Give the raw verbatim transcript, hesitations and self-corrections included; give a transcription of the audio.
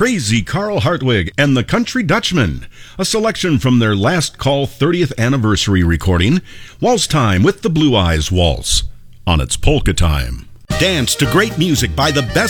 Crazy Carl Hartwig and the Country Dutchman, a selection from their Last Call thirtieth anniversary recording, Waltz Time with the Blue Eyes Waltz, on its Polka Time. Dance to great music by the best